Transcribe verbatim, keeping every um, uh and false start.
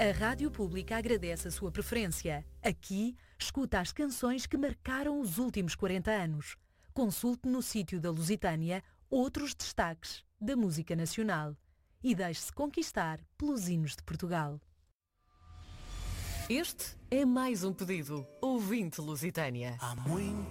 A Rádio Pública agradece a sua preferência. Aqui, escuta as canções que marcaram os últimos quarenta anos. Consulte no sítio da Lusitânia outros destaques da música nacional. E deixe-se conquistar pelos hinos de Portugal. Este é mais um pedido. Ouvinte Lusitânia. Há muito